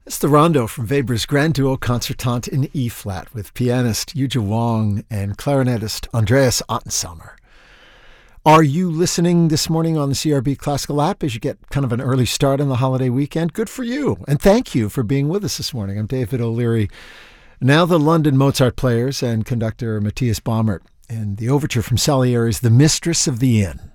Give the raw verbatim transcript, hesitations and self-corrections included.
It's the Rondo from Weber's Grand Duo Concertante in E-flat with pianist Yuja Wong and clarinetist Andreas Ottensamer. Are you listening this morning on the C R B Classical app as you get kind of an early start on the holiday weekend? Good for you, and thank you for being with us this morning. I'm David O'Leary. Now the London Mozart Players and conductor Matthias Baumert in the overture from Salieri's The Mistress of the Inn.